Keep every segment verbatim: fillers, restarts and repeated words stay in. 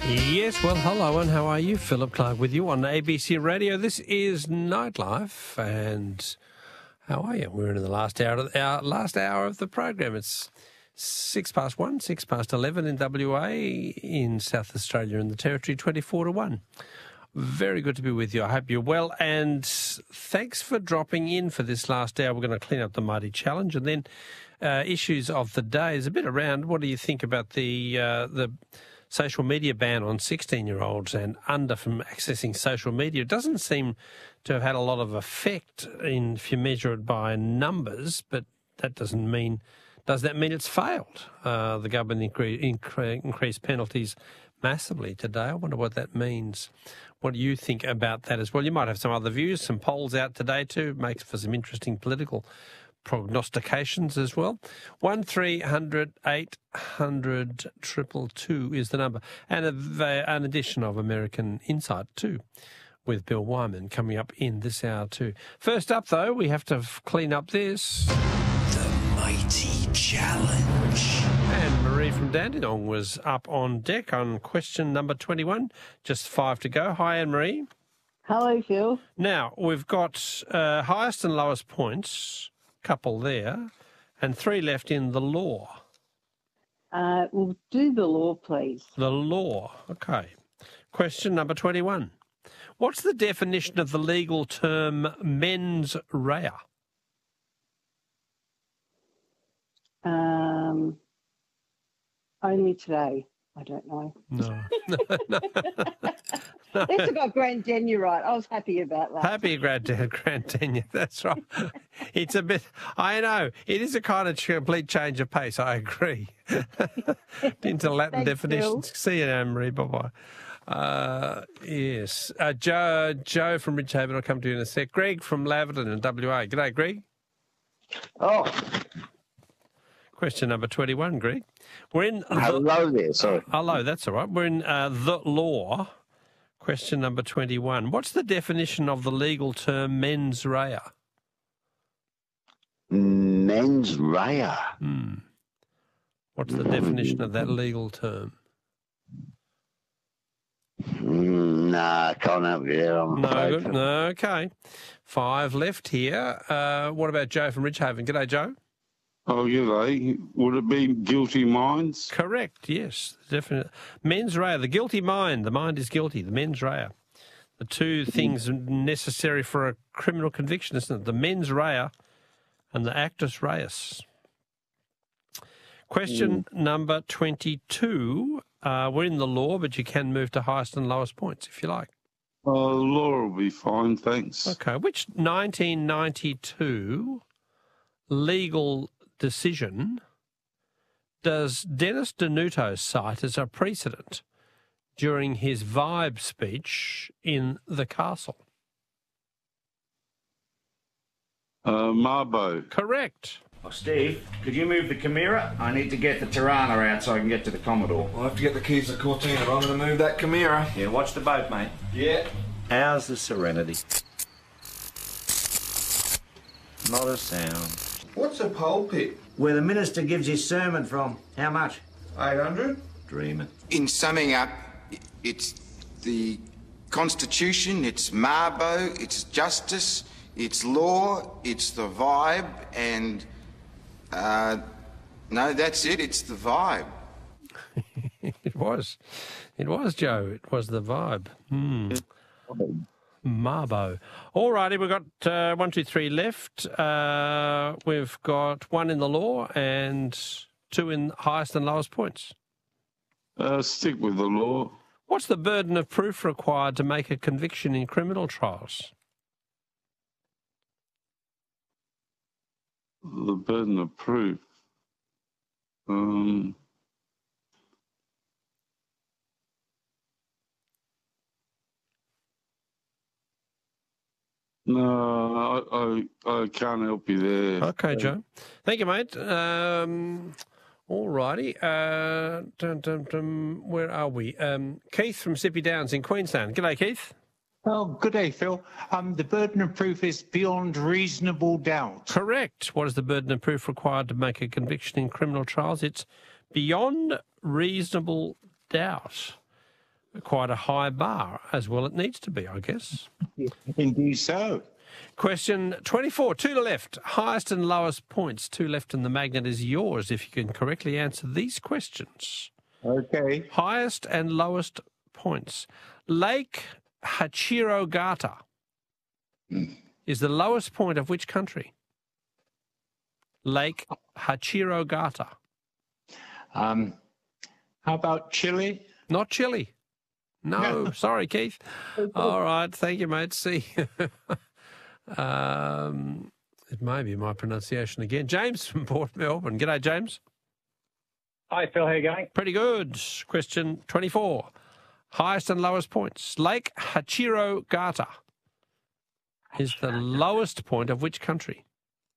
Yes, well, hello, and how are you? Philip Clark with you on A B C Radio. This is Nightlife, and how are you? We're in the last hour of the, our last hour of the program. It's six past one, six past eleven in W A, in South Australia and the Territory, twenty-four to one. Very good to be with you. I hope you're well, and thanks for dropping in for this last hour. We're going to clean up the Mighty Challenge, and then uh, issues of the day is a bit around. What do you think about the uh, the social media ban on sixteen-year-olds and under from accessing social media? It doesn't seem to have had a lot of effect in, if you measure it by numbers, but that doesn't mean, does that mean it's failed? Uh, the government incre- incre- increased penalties massively today. I wonder what that means. What do you think about that as well? You might have some other views, some polls out today too. Makes for some interesting political prognostications as well. One three hundred eight hundred triple two is the number, and a, an edition of American Insight too, with Bill Wyman coming up in this hour too. First up, though, we have to clean up this. The Mighty Challenge. And Marie from Dandenong was up on deck on question number twenty-one. Just five to go. Hi, Anne-Marie. Hello, Phil. Now, we've got uh, highest and lowest points, couple there, and three left in the law. Uh, we'll do the law, please. The law. Okay. Question number twenty-one. What's the definition of the legal term mens rea? Um, only today. I don't know. No. no, no, no. At least I got grand tenure right. I was happy about that. Happy grand, grand tenure, that's right. It's a bit, I know, it is a kind of complete change of pace, I agree. Into Latin Thanks, definitions. Phil. See you, Anne-Marie, bye-bye. Uh, yes, uh, Joe, Joe from Ridgehaven, I'll come to you in a sec. Greg from Laverton in W A. G'day, Greg. Oh, Question number twenty-one, Greg. We're in... The, hello there, sorry. hello, that's all right. We're in uh, the law. Question number twenty-one. What's the definition of the legal term mens rea? Mens rea. Hmm. What's the definition of that legal term? Mm, nah, I can't help you there, I'm No, afraid. good. No, okay. Five left here. Uh, what about Joe from Ridgehaven? G'day, Joe. Oh, yeah, they. Would it be guilty minds? Correct, yes. Definitely. Mens rea, the guilty mind. The mind is guilty, the mens rea. The two things necessary for a criminal conviction, isn't it? The mens rea and the actus reus. Question mm. number twenty-two. Uh, we're in the law, but you can move to highest and lowest points if you like. Uh, law will be fine, thanks. Okay. Which nineteen ninety-two legal decision does Dennis Denuto cite as a precedent during his Vibe speech in the castle? Uh, Marbo. Correct. Oh, Steve, could you move the Chimera? I need to get the Tirana out so I can get to the Commodore. I'll have to get the keys to Cortina. I'm going to move that Chimera. Yeah, watch the boat, mate. Yeah. How's the Serenity? Not a sound. What's a pulpit? Where the minister gives his sermon from. How much? eight hundred? Dreaming. In summing up, it's the Constitution, it's Marbo, it's justice, it's law, it's the vibe, and uh, no, that's it, it's the vibe. It was. It was, Joe. It was the vibe. Hmm. Marbo. All righty, we've got uh, one, two, three left. Uh, we've got one in the law and two in highest and lowest points. Uh, stick with the law. What's the burden of proof required to make a conviction in criminal trials? The burden of proof. Um... No, I, I, I can't help you there. Okay, Joe. Thank you, mate. Um, all righty. Uh, dun, dun, dun, where are we? Um, Keith from Sippy Downs in Queensland. G'day, Keith. Oh, good day, Phil. Um, the burden of proof is beyond reasonable doubt. Correct. What is the burden of proof required to make a conviction in criminal trials? It's beyond reasonable doubt. quite a high bar, as well it needs to be, I guess. Indeed so. Question twenty-four, to the left. Highest and lowest points, two left, and the magnet is yours if you can correctly answer these questions. Okay. Highest and lowest points. Lake Hachirogata is the lowest point of which country? Lake Hachirogata. Um, how about Chile? Not Chile. No, sorry, Keith. All right, thank you, mate. See. um, it may be my pronunciation again. James from Port Melbourne. G'day, James. Hi, Phil. How are you going? Pretty good. Question twenty-four. Highest and lowest points. Lake Hachirogata is the lowest point of which country?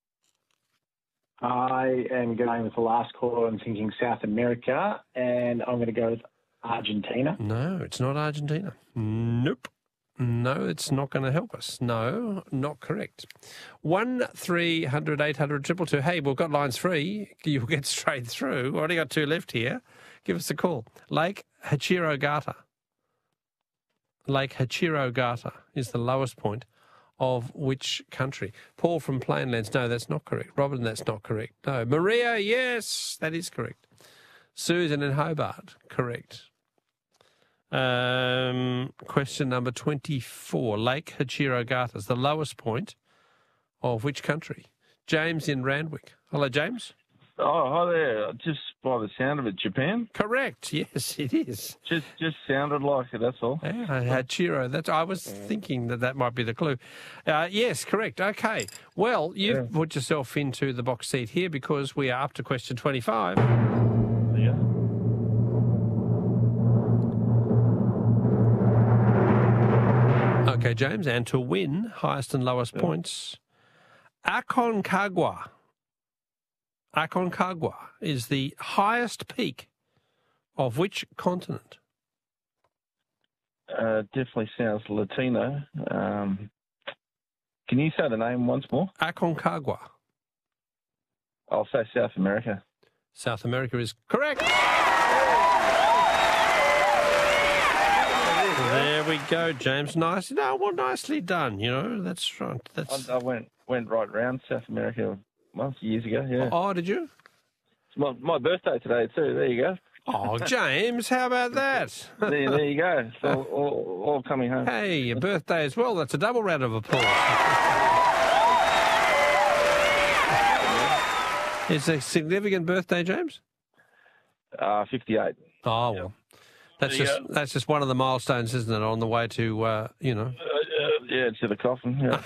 I am going with the last call. I'm thinking South America, and I'm going to go with Argentina. No, it's not Argentina. Nope. No, it's not going to help us. No, not correct. One three hundred eight hundred triple two. Hey, we've got lines free. You'll get straight through. We've already got two left here. Give us a call. Lake Hachirogata. Lake Hachirogata is the lowest point of which country? Paul from Plainlands. No, that's not correct. Robin, that's not correct. No. Maria, yes, that is correct. Susan in Hobart, correct. Um, question number twenty-four. Lake Hachirogata is the lowest point of which country? James in Randwick. Hello, James. Oh, hi there. Just by the sound of it, Japan? Correct. Yes, it is. Just just sounded like it, that's all. Yeah, Hachiro. That's, I was thinking that that might be the clue. Uh, yes, correct. Okay. Well, you've yeah. put yourself into the box seat here because we are up to question twenty-five. Yeah. Okay, James, and to win highest and lowest yeah. points, Aconcagua. Aconcagua is the highest peak of which continent? Uh, definitely sounds Latino. Um, can you say the name once more? Aconcagua. I'll say South America. South America is correct. There we go, James. Nice. No, well, nicely done. You know, that's right. That's. I, I went went right round South America months, years ago. Yeah. Oh, did you? It's my my birthday today too. There you go. Oh, James, how about that? there, there you go. It's all, all, all coming home. Hey, your birthday as well. That's a double round of applause. It's a significant birthday, James? Uh, fifty-eight. Oh, well. That's just go. that's just one of the milestones, isn't it, on the way to, uh, you know... Uh, uh, yeah, to the coffin, yeah.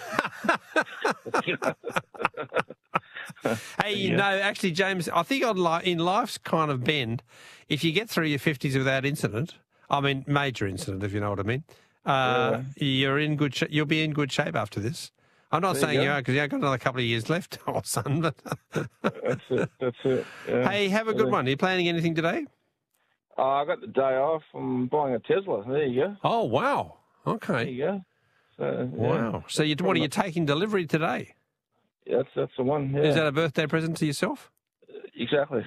Hey, you yeah. know, actually, James, I think on li- in life's kind of bend, if you get through your fifties without incident, I mean, major incident, if you know what I mean, uh, yeah. you're in good sh- you'll be in good shape after this. I'm not there saying you, you are, because you've got another couple of years left, oh, son. But that's it, that's it. Yeah. Hey, have a good yeah. one. Are you planning anything today? Uh, I got the day off. I'm buying a Tesla. There you go. Oh, wow. Okay. There you go. So, yeah. Wow. So you, what are you taking delivery today? Yeah, that's, that's the one. Yeah. Is that a birthday present to yourself? Exactly.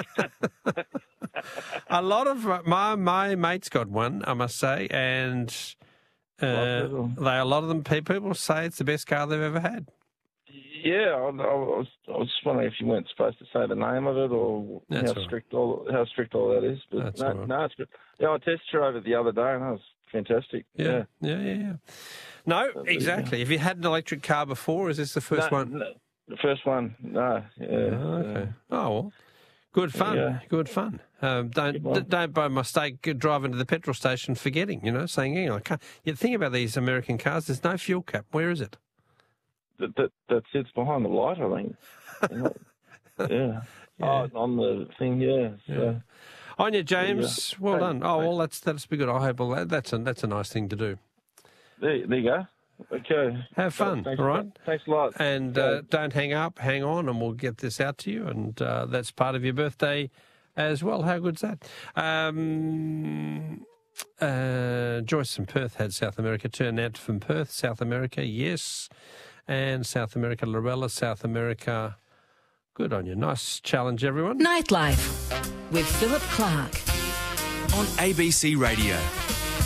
A lot of my my mates got one, I must say, and uh, they a lot of them people say it's the best car they've ever had. Yeah, I, I was I was just wondering if you weren't supposed to say the name of it or That's how all strict all how strict all that is. But That's no, all right. no, it's good. Yeah, I test drove it the other day and that was fantastic. Yeah, yeah, yeah, yeah. yeah. No, exactly. Have you had an electric car before, or is this the first no, one? No, the first one, no. Yeah. Oh, okay. Oh, well. Good fun. Yeah. Good fun. Um, don't d- don't by mistake drive into the petrol station forgetting, you know, saying, you know, I can't. You think about these American cars, there's no fuel cap. Where is it? That, that, that sits behind the light, I think. yeah. yeah. Oh, on the thing, yeah. yeah. So, on you, James. Yeah. Well hey, done. Oh, hey. well, that's that's be good. I hope well, that's a that's a nice thing to do. There, there you go. Okay. Have fun, thanks, all right? Thanks a lot. And uh, don't hang up, hang on, and we'll get this out to you. And uh, that's part of your birthday as well. How good's that? Um, uh, Joyce from Perth had South America. Turnett from Perth, South America, yes. And South America, Lorella, South America. Good on you. Nice challenge, everyone. Nightlife with Philip Clark. On A B C Radio.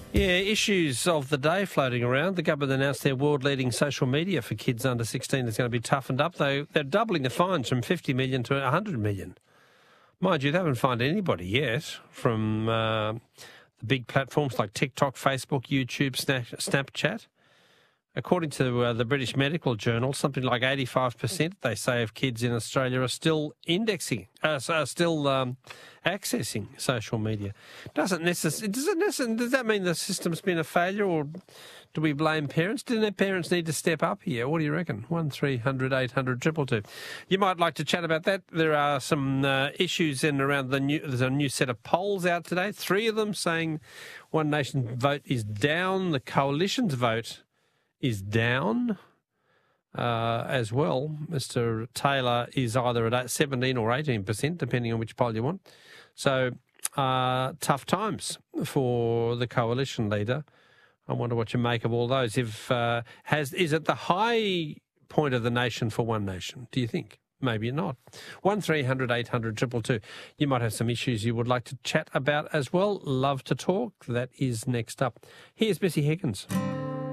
Yeah, issues of the day floating around. The government announced their world-leading social media for kids under sixteen is going to be toughened up. They, they're doubling the fines from fifty million to one hundred million. Mind you, they haven't fined anybody yet from uh, the big platforms like TikTok, Facebook, YouTube, Snap, Snapchat. According to uh, the British Medical Journal, something like eighty-five percent, they say, of kids in Australia are still indexing, uh, are still um, accessing social media. Doesn't necess- does, it necess- does that mean the system's been a failure, or do we blame parents? Do their parents need to step up here? What do you reckon? one three hundred eight hundred two two two. You might like to chat about that. There are some uh, issues in and around the new... There's a new set of polls out today, three of them saying One Nation vote is down, the Coalition's vote is down uh, as well. Mister Taylor is either at seventeen or eighteen percent, depending on which poll you want. So uh, tough times for the Coalition leader. I wonder what you make of all those. If uh, has is it the high point of the nation for One Nation, do you think? Maybe not. one three hundred eight hundred two two two. You might have some issues you would like to chat about as well. Love to talk. That is next up. Here's Bessie Higgins.